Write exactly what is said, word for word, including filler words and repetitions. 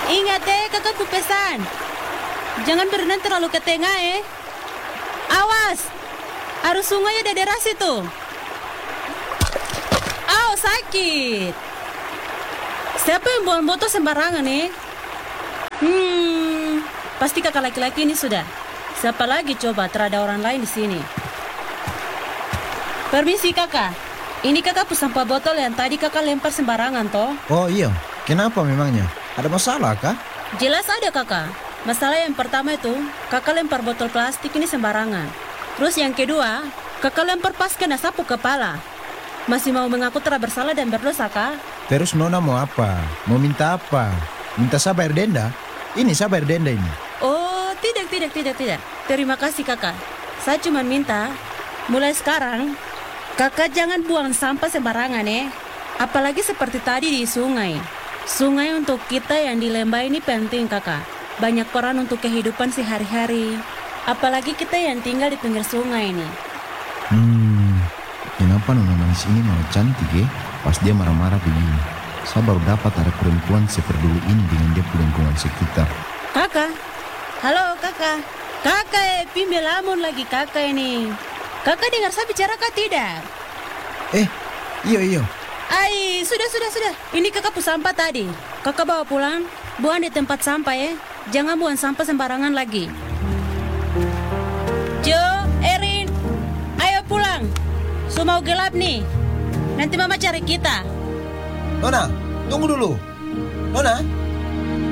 Ingat deh kakak ku pesan. Jangan berenang terlalu ke tengah eh. Awas, arus sungai ada deras itu. Au, sakit. Siapa yang buang botol sembarangan eh? Hmm, pasti kakak laki-laki ini sudah. Siapa lagi coba? Terada orang lain di sini. Permisi kakak. Ini kakak pu sampah botol yang tadi kakak lempar sembarangan toh? Oh iya, kenapa memangnya? Ada masalah kah? Jelas ada kakak. Masalah yang pertama itu, kakak lempar botol plastik ini sembarangan. Terus yang kedua, kakak lempar pas kena sapu kepala. Masih mau mengaku telah bersalah dan berdosa kak? Terus Nona mau apa? Mau minta apa? Minta saya bayar denda? Ini saya bayar denda ini. Oh, tidak, tidak, tidak, tidak. Terima kasih kakak. Saya cuma minta, mulai sekarang, kakak jangan buang sampah sembarangan ya. Apalagi seperti tadi di sungai. Sungai untuk kita yang di Lembah ini penting kakak. Banyak peran untuk kehidupan sehari-hari. Apalagi kita yang tinggal di pinggir sungai ini. Hmm, kenapa Nona manis ini malah cantik ya? Pas dia marah-marah begini. Saya baru dapat ada perempuan seperduli ini dengan dia punya lingkungan sekitar. Kakak, halo kakak. Kakak eh, Pimbe lamun lagi kakak ini. Kakak dengar saya bicara kah tidak? Eh, iya iya. Ai, sudah, sudah, sudah. Ini kakak pu sampah tadi. Kakak bawa pulang, buang di tempat sampah ya. Jangan buang sampah sembarangan lagi. Jo, Erin, ayo pulang. So mau gelap nih. Nanti mama cari kita. Nona, tunggu dulu. Nona,